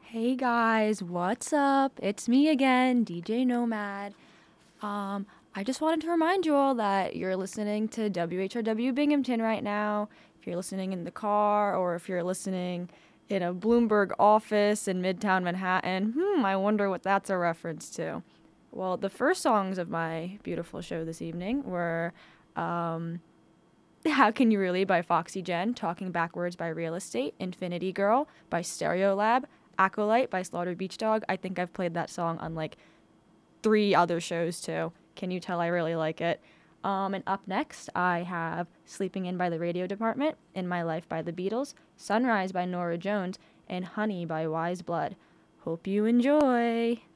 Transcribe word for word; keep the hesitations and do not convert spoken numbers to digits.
Hey guys, what's up? It's me again, D J Nomad. Um, I just wanted to remind you all that you're listening to W H R W Binghamton right now. If you're listening in the car or if you're listening in a Bloomberg office in Midtown Manhattan, hmm, I wonder what that's a reference to. Well, the first songs of my beautiful show this evening were um, How Can You Really by Foxy Gen, Talking Backwards by Real Estate, Infinity Girl by Stereolab, Acolyte by Slaughter Beach Dog. I think I've played that song on like three other shows too. Can you tell I really like it? Um, and up next, I have Sleeping In by the Radio Department, In My Life by the Beatles, Sunrise by Nora Jones, and Honey by Wise Blood. Hope you enjoy!